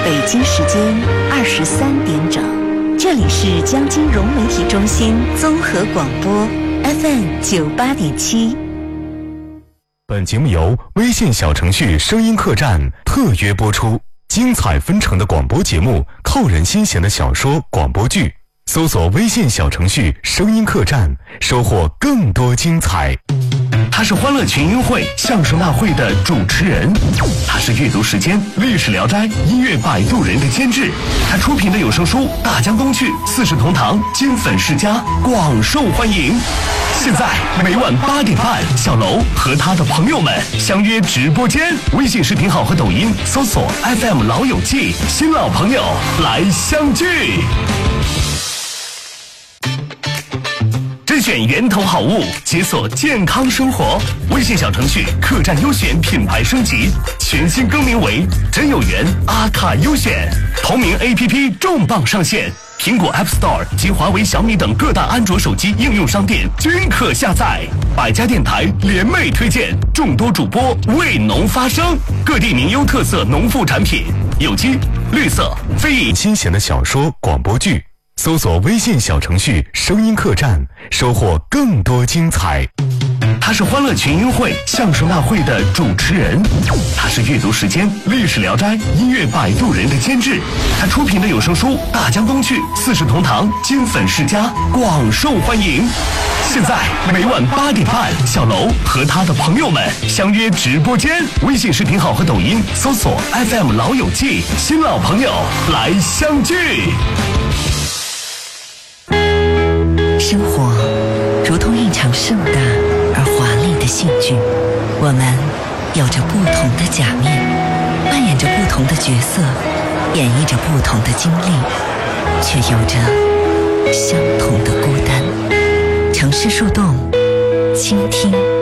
北京时间23点整，这里是江津融媒体中心综合广播 FM 98.7。 本节目由微信小程序声音客栈特约播出，精彩纷呈的广播节目，扣人心弦的小说广播剧，搜索微信小程序声音客栈，收获更多精彩。 他是欢乐群英会相声大会的主持人，他是阅读时间历史聊斋音乐摆渡人的监制，他出品的有声书《大江东去》四世同堂金粉世家广受欢迎。现在每晚8点半，小楼和他的朋友们相约直播间，微信视频号和抖音搜索 FM 老友记，新老朋友来相聚。甄选源头好物，解锁健康生活。微信小程序客栈优选品牌升级，全新更名为真有缘阿卡优选。同名 APP 重磅上线，苹果 App Store 及华为、小米等各大安卓手机应用商店均可下载。百家电台联袂推荐，众多主播为农发声，各地名优特色农副产品，有机、绿色、非遗。 新鲜的小说广播剧，搜索微信小程序声音客栈，收获更多精彩。 他是欢乐群英会相声大会的主持人，他是阅读时间历史聊斋音乐摆渡人的监制，他出品的有声书《大江东去》四世同堂金粉世家广受欢迎。现在每晚8点半，小楼和他的朋友们相约直播间，微信视频号和抖音搜索 FM 老友记，新老朋友来相聚。 生活如同一场盛大而华丽的戏剧，我们有着不同的假面，扮演着不同的角色，演绎着不同的经历，却有着相同的孤单。城市树洞，倾听